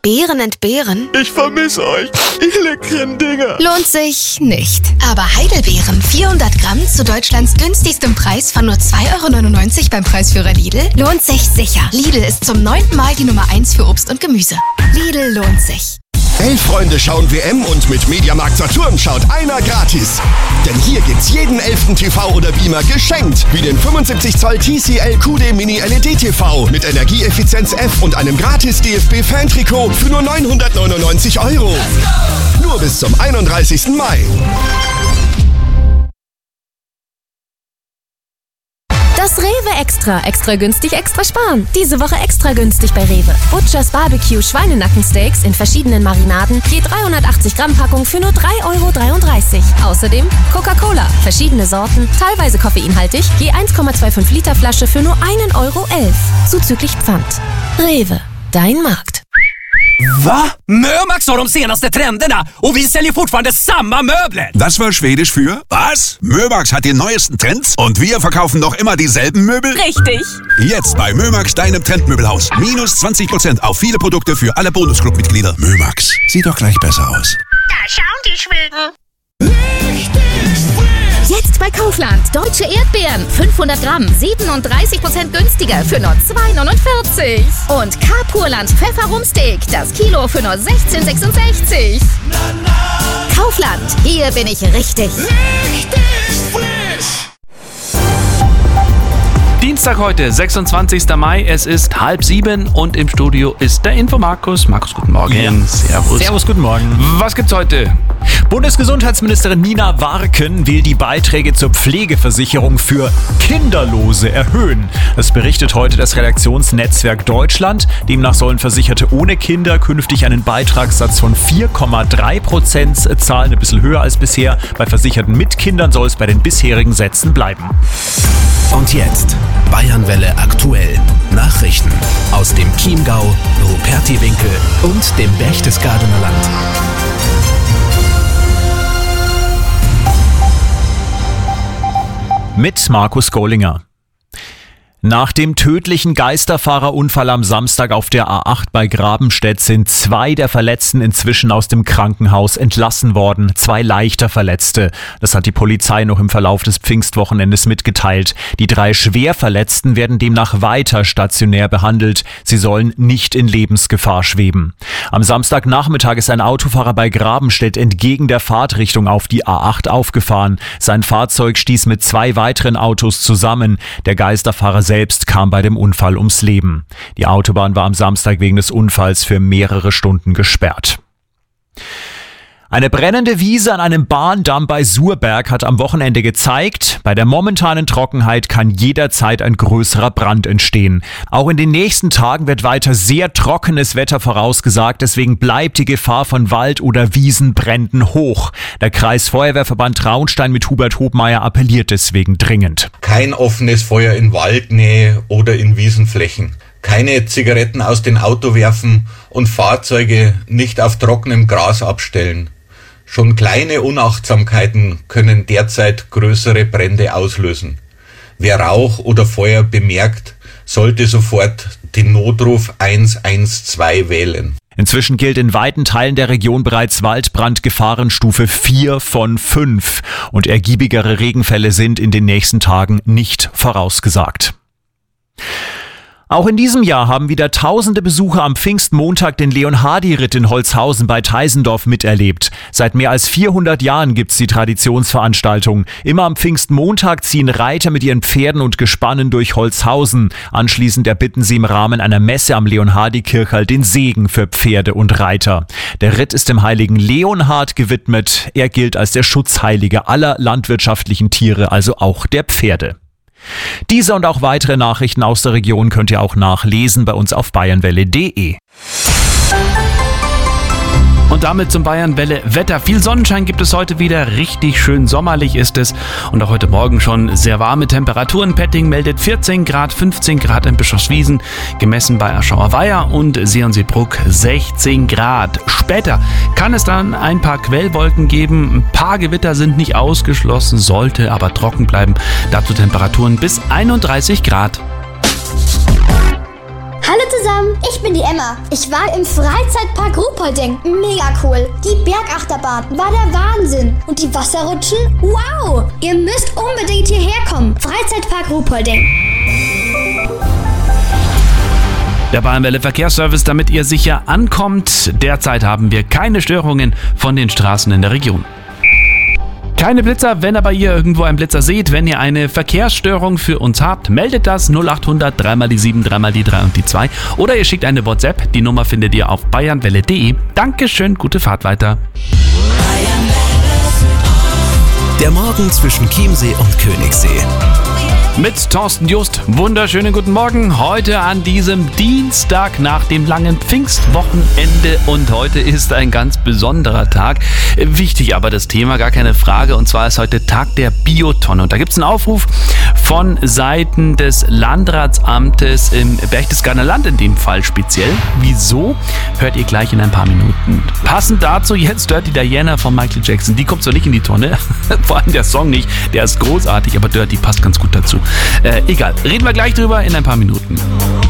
Beeren entbehren? Ich vermisse euch, ihr leckeren Dinger. Lohnt sich nicht. Aber Heidelbeeren 400 Gramm zu Deutschlands günstigstem Preis von nur 2,99 € beim Preisführer Lidl lohnt sich sicher. Lidl ist zum 9. Mal die Nummer 1 für Obst und Gemüse. Lidl lohnt sich. 11 Freunde schauen WM und mit Mediamarkt Saturn schaut einer gratis. Denn hier gibt's jeden 11. TV oder Beamer geschenkt. Wie den 75 Zoll TCL QD Mini LED TV mit Energieeffizienz F und einem gratis DFB-Fan-Trikot für nur 999 €. Nur bis zum 31. Mai. Das Rewe Extra günstig, extra sparen. Diese Woche extra günstig bei Rewe. Butchers Barbecue Schweinenackensteaks in verschiedenen Marinaden, je 380 Gramm Packung für nur 3,33 €. Außerdem Coca-Cola, verschiedene Sorten, teilweise koffeinhaltig, je 1,25 Liter Flasche für nur 1,11 € zuzüglich Pfand. Rewe, dein Markt. Va? Mömax har de senaste trenderna och vi säljer fortfarande samma möbler. Das war Schwedisch für was? Mömax hat die neuesten Trends und wir verkaufen noch immer dieselben Möbel? Richtig. Jetzt bei Mömax, deinem Trendmöbelhaus. Minus 20% auf viele Produkte für alle Bonusclub-Mitglieder. Mömax, sieht doch gleich besser aus. Da schauen die Schweden. Jetzt bei Kaufland. Deutsche Erdbeeren. 500 Gramm. 37% günstiger für nur 2,49 €. Und Carpurland Pfefferrumsteak. Das Kilo für nur 16,66 €. Kaufland. Hier bin ich richtig. Dienstag heute, 26. Mai, es ist 6:30 und im Studio ist der Infomarkus. Markus, guten Morgen. Ja. Servus. Servus, guten Morgen. Was gibt's heute? Bundesgesundheitsministerin Nina Warken will die Beiträge zur Pflegeversicherung für Kinderlose erhöhen. Das berichtet heute das Redaktionsnetzwerk Deutschland. Demnach sollen Versicherte ohne Kinder künftig einen Beitragssatz von 4,3% zahlen, ein bisschen höher als bisher. Bei Versicherten mit Kindern soll es bei den bisherigen Sätzen bleiben. Und jetzt Bayernwelle aktuell. Nachrichten aus dem Chiemgau, Rupertiwinkel und dem Berchtesgadener Land. Mit Markus Gollinger. Nach dem tödlichen Geisterfahrerunfall am Samstag auf der A8 bei Grabenstedt sind 2 der Verletzten inzwischen aus dem Krankenhaus entlassen worden. 2 leichter Verletzte. Das hat die Polizei noch im Verlauf des Pfingstwochenendes mitgeteilt. Die 3 Schwerverletzten werden demnach weiter stationär behandelt. Sie sollen nicht in Lebensgefahr schweben. Am Samstagnachmittag ist ein Autofahrer bei Grabenstedt entgegen der Fahrtrichtung auf die A8 aufgefahren. Sein Fahrzeug stieß mit 2 weiteren Autos zusammen. Der Geisterfahrer selbst kam bei dem Unfall ums Leben. Die Autobahn war am Samstag wegen des Unfalls für mehrere Stunden gesperrt. Eine brennende Wiese an einem Bahndamm bei Surberg hat am Wochenende gezeigt, bei der momentanen Trockenheit kann jederzeit ein größerer Brand entstehen. Auch in den nächsten Tagen wird weiter sehr trockenes Wetter vorausgesagt, deswegen bleibt die Gefahr von Wald- oder Wiesenbränden hoch. Der Kreisfeuerwehrverband Traunstein mit Hubert Hobmeier appelliert deswegen dringend. Kein offenes Feuer in Waldnähe oder in Wiesenflächen. Keine Zigaretten aus dem Auto werfen und Fahrzeuge nicht auf trockenem Gras abstellen. Schon kleine Unachtsamkeiten können derzeit größere Brände auslösen. Wer Rauch oder Feuer bemerkt, sollte sofort den Notruf 112 wählen. Inzwischen gilt in weiten Teilen der Region bereits Waldbrandgefahrenstufe 4 von 5 und ergiebigere Regenfälle sind in den nächsten Tagen nicht vorausgesagt. Auch in diesem Jahr haben wieder tausende Besucher am Pfingstmontag den Leonhardi-Ritt in Holzhausen bei Teisendorf miterlebt. Seit mehr als 400 Jahren gibt's die Traditionsveranstaltung. Immer am Pfingstmontag ziehen Reiter mit ihren Pferden und Gespannen durch Holzhausen. Anschließend erbitten sie im Rahmen einer Messe am Leonhardi-Kirchhall den Segen für Pferde und Reiter. Der Ritt ist dem heiligen Leonhard gewidmet. Er gilt als der Schutzheilige aller landwirtschaftlichen Tiere, also auch der Pferde. Diese und auch weitere Nachrichten aus der Region könnt ihr auch nachlesen bei uns auf bayernwelle.de. Und damit zum Bayernwelle Wetter. Viel Sonnenschein gibt es heute wieder. Richtig schön sommerlich ist es. Und auch heute Morgen schon sehr warme Temperaturen. Petting meldet 14 Grad, 15 Grad in Bischofswiesen, gemessen bei Aschauer Weiher und Seeonseebruck 16 Grad. Später kann es dann ein paar Quellwolken geben. Ein paar Gewitter sind nicht ausgeschlossen, sollte aber trocken bleiben. Dazu Temperaturen bis 31 Grad. Hallo zusammen, Ich bin die Emma. Ich war im Freizeitpark Ruhpolding. Mega cool. Die Bergachterbahn war der Wahnsinn. Und die Wasserrutschen? Wow! Ihr müsst unbedingt hierher kommen. Freizeitpark Ruhpolding. Der Bayernwelle Verkehrsservice, damit ihr sicher ankommt. Derzeit haben wir keine Störungen von den Straßen in der Region. Keine Blitzer, wenn aber ihr irgendwo einen Blitzer seht, wenn ihr eine Verkehrsstörung für uns habt, meldet das 0800 3x7 3x3 und die 2 oder ihr schickt eine WhatsApp. Die Nummer findet ihr auf bayernwelle.de. Dankeschön, gute Fahrt weiter. Der Morgen zwischen Chiemsee und Königssee. Mit Thorsten Just. Wunderschönen guten Morgen. Heute an diesem Dienstag nach dem langen Pfingstwochenende und heute ist ein ganz besonderer Tag. Wichtig aber das Thema, gar keine Frage, und zwar ist heute Tag der Biotonne. Und da gibt es einen Aufruf von Seiten des Landratsamtes im Berchtesgadener Land in dem Fall speziell. Wieso? Hört ihr gleich in ein paar Minuten. Passend dazu jetzt Dirty Diana von Michael Jackson. Die kommt zwar nicht in die Tonne, vor allem der Song nicht, der ist großartig, aber Dirty passt ganz gut dazu. Egal, reden wir gleich drüber in ein paar Minuten.